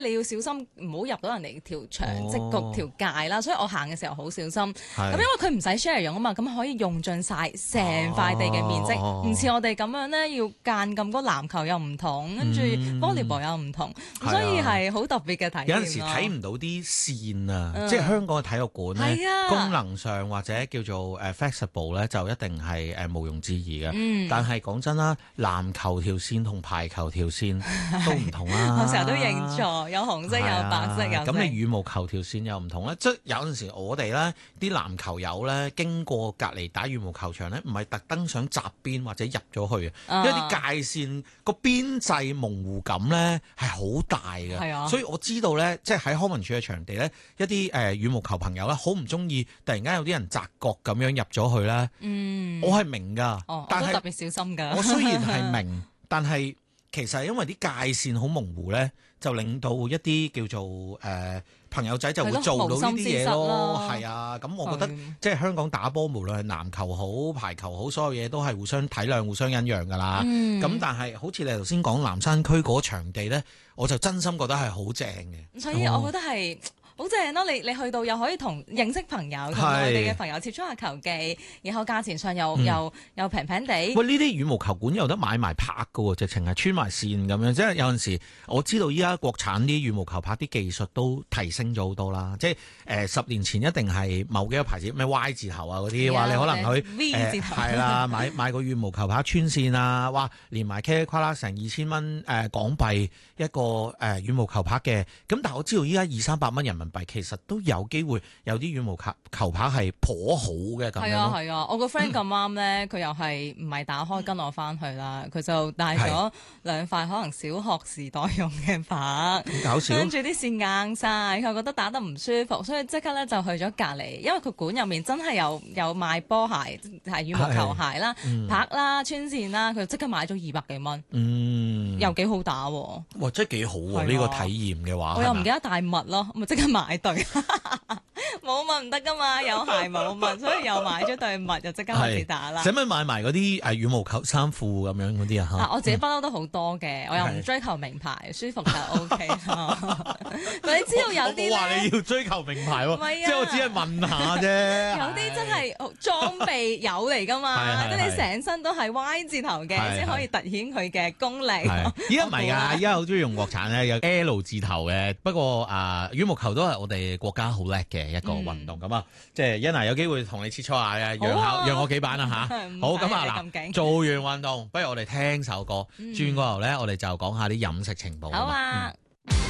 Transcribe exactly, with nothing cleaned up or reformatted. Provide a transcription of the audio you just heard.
你要小心唔好入到人哋條牆， 哦即係條界啦。所以我行嘅時候好小心。咁因為佢唔使 share 用啊嘛，咁可以用盡晒成塊地嘅面積，唔似、哦、我哋咁樣咧要間咁多籃球又唔同，跟住 volleyball 又唔同，嗯、所以係好特別嘅體驗。 有陣時睇唔到啲線啊，嗯、即係香港嘅體育館咧，啊、功能上或者叫做誒 flexible 咧，就一定係誒毋庸置疑嘅。嗯、但係講真啦，籃球條線同排球條線都唔同啦。 我成日都認錯。有紅色、啊、有白色，有咁你羽毛球條線又唔同咧，即係有陣時我哋咧啲籃球友咧經過隔離打羽毛球場咧，唔係特登想閘邊或者入咗去啊，因為啲界線個邊際模糊感咧係好大嘅，啊、所以我知道咧，即係喺康文署嘅場地咧，一啲誒、呃、羽毛球朋友咧好唔中意，突然間有啲人擲角咁樣入咗去咧，嗯，我係明㗎， 哦、 但係我都特別小心㗎。 我雖然係明，但係其實因為啲界線好模糊咧。就令到一啲叫做誒、呃、朋友仔就會做到呢啲嘢咯，係啊，咁我覺得即係香港打波，無論係籃球好、排球好，所有嘢都係互相體諒、互相忍讓㗎啦。咁、嗯、但係好似你頭先講南山區嗰場地咧，我就真心覺得係好正嘅。 所以我覺得係。好正咯！你你去到又可以同認識朋友，同內地嘅朋友接觸下球技，然後價錢上又、嗯、又又平平地。 喂，呢啲羽毛球館有得買埋拍㗎喎，直情係穿埋線咁樣。即係有陣時，我知道依家國產啲羽毛球拍啲技術都提升咗好多啦。即係誒、呃、十年前一定係某幾個牌子咩 Y 字頭啊嗰啲，話、啊、你可能去 V 字頭係啦、呃，買買個羽毛球拍穿線啊，哇，連埋 K 夸啦成二千蚊誒港幣一個誒、呃、羽毛球拍嘅。咁但係我知道依家二三百蚊人民幣其實都有機會有啲羽毛球球拍係頗好嘅咁樣咯。係啊係啊，我個 friend 咁啱咧，佢、嗯、又係唔係打開跟我翻去啦，佢就帶咗兩塊可能小學時代用嘅拍， 搞笑， 跟住啲線硬晒，佢覺得打得唔舒服，所以即刻咧就去咗隔離，因為佢館入面真係有有賣波鞋，係羽毛球鞋啦、嗯、拍啦、穿線啦，佢即刻買咗二百幾蚊，嗯，又幾好打喎。 哇，真係幾好喎！呢、啊、個體驗嘅話， 我又唔記得帶襪咯，咪即刻買對。冇襪唔得噶嘛，有鞋冇襪，所以又買咗對襪，就即刻開始打啦。 使乜買埋嗰啲誒羽毛球衫褲咁樣嗰啲啊？嚇！ 我自己不嬲都好多嘅，我又唔追求名牌，舒服就 O K 咯。但你知道有啲咧，我話你要追求名牌喎，即係我只係問下啫。 有啲真係裝備有嚟噶嘛，即係你成身都係 Y 字頭嘅，先可以突顯佢嘅功力。 依家唔係㗎，依家好中意用國產咧，有 L 字頭嘅。不過啊，羽毛球都係我哋國家好叻嘅一個運動咁啊，即係欣娜有機會同你切磋下嘅，讓下讓我幾板啦嚇。好咁啊嗱，做完運動，不如我哋聽首歌，轉過頭咧，我哋就講下啲飲食情報。 好啊。